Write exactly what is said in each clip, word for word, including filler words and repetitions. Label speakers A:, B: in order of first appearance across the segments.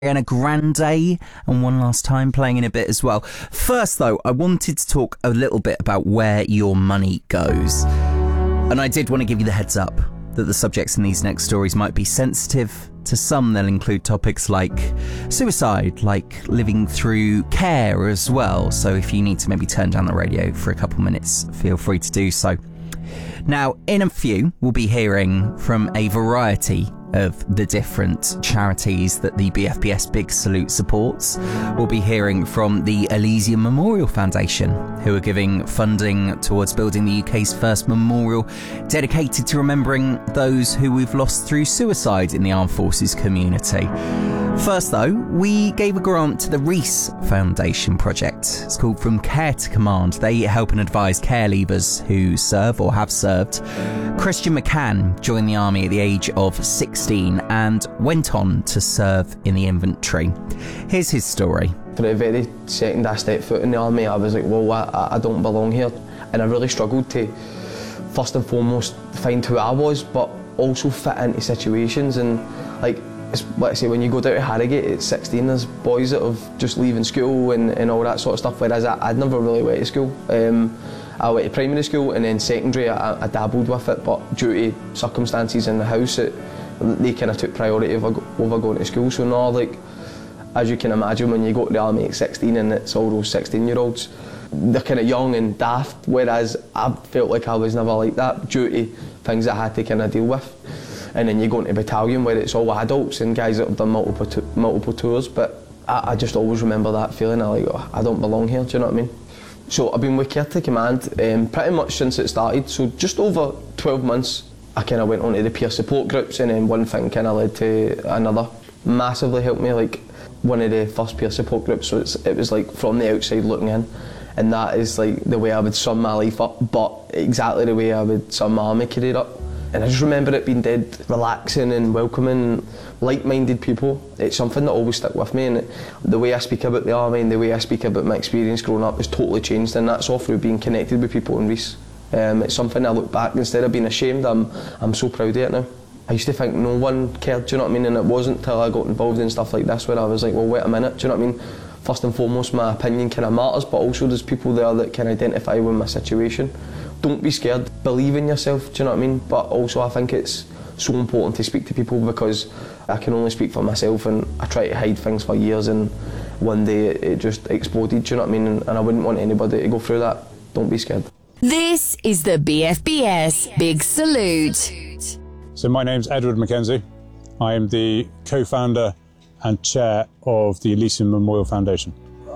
A: Ariana Grande, and one last time playing in a bit as well. First though, I wanted to talk a little bit about where your money goes. And I did want to give you the heads up that the subjects in these next stories might be sensitive. To some, they'll include topics like suicide, like living through care as well. So if you need to maybe turn down the radio for a couple minutes, feel free to do so. Now, in a few, we'll be hearing from a variety of the different charities that the B F B S Big Salute supports. We'll be hearing from the Elysium Memorial Foundation, who are giving funding towards building the U K's first memorial dedicated to remembering those who we've lost through suicide in the armed forces community. First though, we gave a grant to the Reese Foundation project. It's called From Care to Command. They help and advise care leavers who serve or have served. Christian McCann joined the army at the age of sixteen and went on to serve in the infantry. Here's his story.
B: For the very second I stepped foot in the army, I was like, well, I, I don't belong here. And I really struggled to, first and foremost, find who I was, but also fit into situations. And like, it's, let's say when you go down to Harrogate at sixteen, there's boys that have just leaving school and, and all that sort of stuff, whereas I, I'd never really went to school. Um, I went to primary school and then secondary I, I dabbled with it, but due to circumstances in the house, it, they kind of took priority over, over going to school. So now, like, as you can imagine, when you go to the army at sixteen and it's all those sixteen year olds, they're kind of young and daft, whereas I felt like I was never like that due to things I had to kind of deal with. And then you go into battalion where it's all adults and guys that have done multiple t- multiple tours, but I, I just always remember that feeling of like, oh, I don't belong here, do you know what I mean? So I've been with Care to Command um, pretty much since it started, so just over twelve months I kind of went on to the peer support groups, and then one thing kind of led to another. Massively helped me, like one of the first peer support groups, so it's, it was like from the outside looking in, and that is like the way I would sum my life up, but exactly the way I would sum my army career up. And I just remember it being dead relaxing and welcoming, like-minded people. It's something that always stuck with me, and it, the way I speak about the army and the way I speak about my experience growing up has totally changed, and that's all through being connected with people in Reese. Um, it's something I look back, instead of being ashamed, I'm, I'm so proud of it now. I used to think no one cared, do you know what I mean? And it wasn't until I got involved in stuff like this where I was like, well, wait a minute, do you know what I mean? First and foremost, my opinion kind of matters, but also there's people there that can identify with my situation. Don't be scared, believe in yourself, do you know what I mean? But also I think it's so important to speak to people, because I can only speak for myself, and I tried to hide things for years, and one day it, it just exploded, do you know what I mean? And, and I wouldn't want anybody to go through that. Don't be scared.
C: This is the B F B S Big Salute.
D: So my name's Edward Mackenzie. I am the co-founder and chair of the Elysium Memorial Foundation.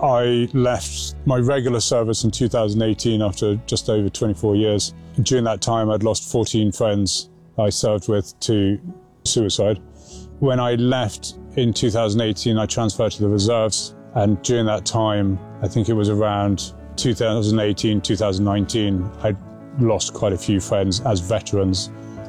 D: I left my regular service in two thousand eighteen after just over twenty-four years. During that time, I'd lost fourteen friends I served with to suicide. When I left in two thousand eighteen, I transferred to the reserves. And during that time, I think it was around two thousand eighteen, two thousand nineteen, I'd lost quite a few friends as veterans.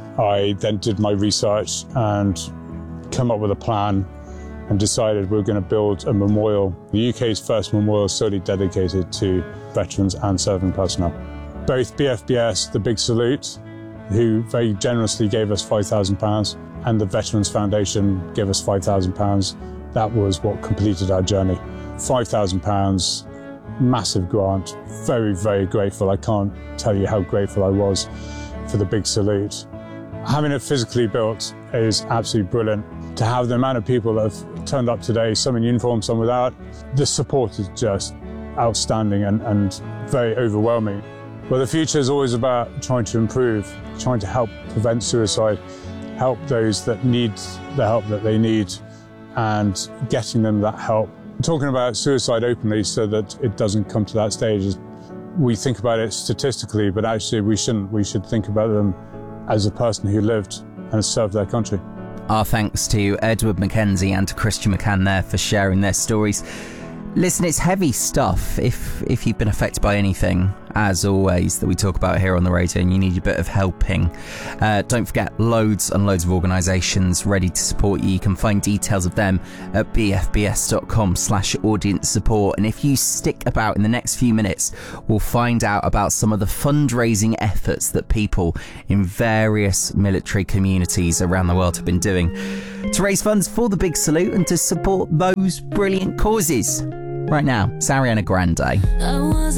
D: I then did my research and came up with a plan and decided we were going to build a memorial, the U K's first memorial solely dedicated to veterans and serving personnel. Both B F B S, the Big Salute, who very generously gave us five thousand pounds, and the Veterans Foundation gave us five thousand pounds. That was what completed our journey. five thousand pounds, massive grant, very, very grateful. I can't tell you how grateful I was for the Big Salute. Having it physically built is absolutely brilliant. To have the amount of people that have turned up today, some in uniform, some without, the support is just outstanding and, and very overwhelming. Well, the future is always about trying to improve, trying to help prevent suicide, help those that need the help that they need, and getting them that help. Talking about suicide openly so that it doesn't come to that stage, we think about it statistically, but actually we shouldn't. We should think about them as a person who lived and served their country.
A: Our thanks to Edward Mackenzie and to Christian McCann there for sharing their stories. Listen, it's heavy stuff. If if you've been affected by anything as always, that we talk about here on the radio and you need a bit of helping, uh, don't forget loads and loads of organisations ready to support you. You can find details of them at bfbs.com slash audience support. And if you stick about in the next few minutes, we'll find out about some of the fundraising efforts that people in various military communities around the world have been doing to raise funds for the big salute and to support those brilliant causes. Right now, it's Ariana Grande.